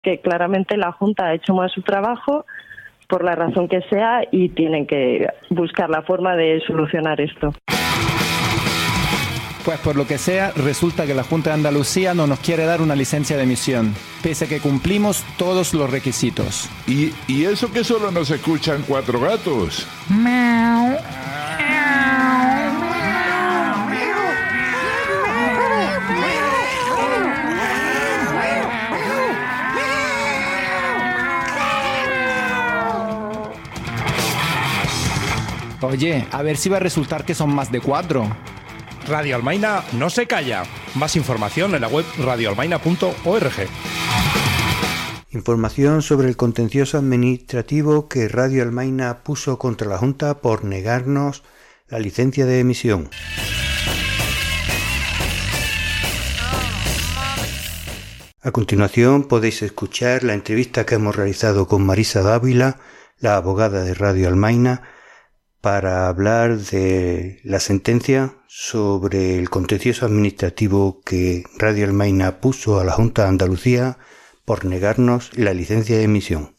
que claramente la Junta ha hecho mal su trabajo por la razón que sea y tienen que buscar la forma de solucionar esto. Pues por lo que sea, resulta que la Junta de Andalucía no nos quiere dar una licencia de emisión, pese a que cumplimos todos los requisitos. ¿Y eso que solo nos escuchan 4 gatos? Oye, a ver si va a resultar que son más de 4. Radio Almaina no se calla. Más información en la web radioalmaina.org. Información sobre el contencioso administrativo que Radio Almaina puso contra la Junta por negarnos la licencia de emisión. A continuación podéis escuchar la entrevista que hemos realizado con Marisa Dávila, la abogada de Radio Almaina, para hablar de la sentencia sobre el contencioso administrativo que Radio Almaina puso a la Junta de Andalucía por negarnos la licencia de emisión.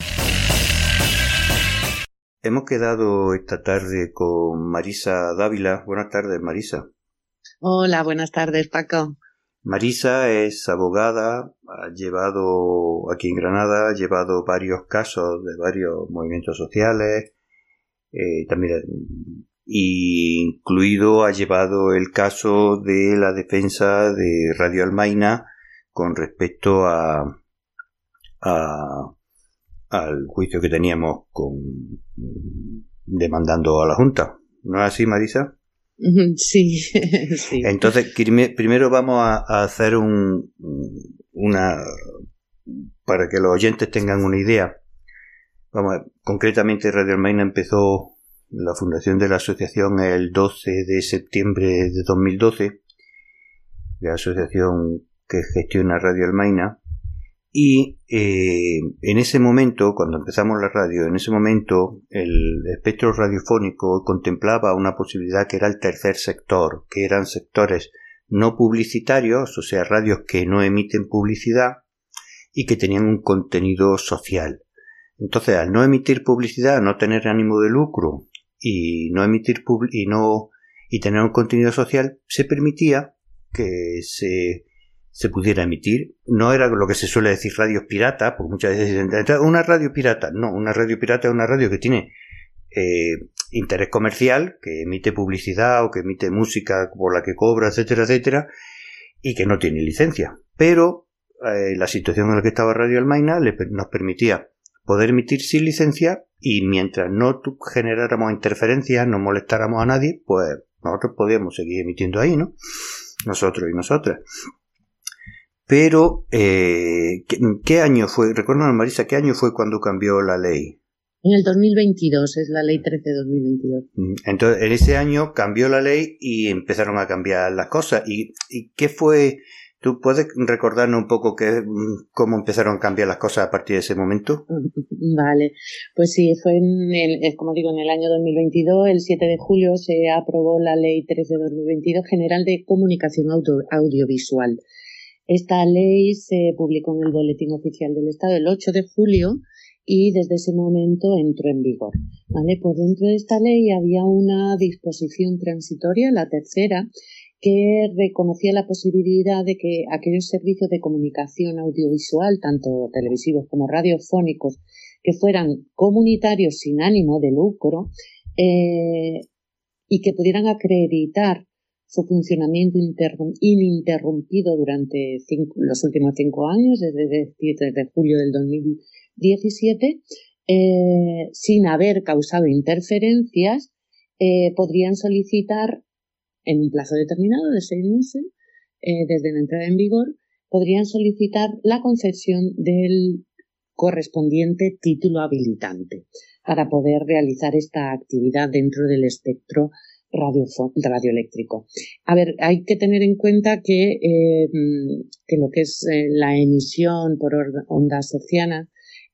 Hemos quedado esta tarde con Marisa Dávila. Buenas tardes, Marisa. Hola, buenas tardes, Paco. Marisa es abogada, aquí en Granada, ha llevado varios casos de varios movimientos sociales, también incluido ha llevado el caso de la defensa de Radio Almaina con respecto al juicio que teníamos demandando a la Junta. ¿No es así, Marisa? Sí, sí. Entonces, primero vamos a hacer para que los oyentes tengan una idea. Concretamente, Radio Almaina empezó la fundación de la asociación el 12 de septiembre de 2012, la asociación que gestiona Radio Almaina, y en ese momento, cuando empezamos la radio, el espectro radiofónico contemplaba una posibilidad que era el tercer sector, que eran sectores no publicitarios, o sea, radios que no emiten publicidad y que tenían un contenido social. Entonces, al no emitir publicidad, no tener ánimo de lucro y no emitir y tener un contenido social, se permitía que se pudiera emitir. No era lo que se suele decir radios piratas, porque muchas veces dicen, una radio pirata. No, una radio pirata es una radio que tiene interés comercial, que emite publicidad o que emite música por la que cobra, etcétera, etcétera, y que no tiene licencia. Pero la situación en la que estaba Radio Almaina nos permitía poder emitir sin licencia, y mientras no generáramos interferencias, no molestáramos a nadie, pues nosotros podíamos seguir emitiendo ahí, ¿no? Nosotros y nosotras. Pero, ¿qué año fue? Recuérdame, Marisa, ¿qué año fue cuando cambió la ley? En el 2022, es la ley 13/2022. Entonces, en ese año cambió la ley y empezaron a cambiar las cosas. ¿Y qué fue? ¿Tú puedes recordarnos un poco cómo empezaron a cambiar las cosas a partir de ese momento? Vale, pues sí, fue como digo, en el año 2022, el 7 de julio, se aprobó la ley 13/2022 General de Comunicación Audiovisual. Esta ley se publicó en el Boletín Oficial del Estado el 8 de julio y desde ese momento entró en vigor. ¿Vale? Pues dentro de esta ley había una disposición transitoria, la tercera, que reconocía la posibilidad de que aquellos servicios de comunicación audiovisual, tanto televisivos como radiofónicos, que fueran comunitarios sin ánimo de lucro y que pudieran acreditar su funcionamiento ininterrumpido durante los últimos 5 años, desde julio del 2017, sin haber causado interferencias, podrían solicitar, en un plazo determinado de 6 meses, desde la entrada en vigor, podrían solicitar la concesión del correspondiente título habilitante para poder realizar esta actividad dentro del espectro radioeléctrico. A ver, hay que tener en cuenta que lo que es la emisión por ondas hercianas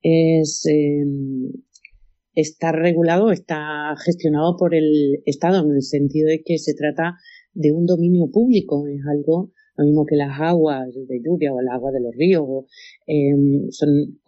está regulado, está gestionado por el Estado, en el sentido de que se trata de un dominio público, es algo lo mismo que las aguas de lluvia o el agua de los ríos, son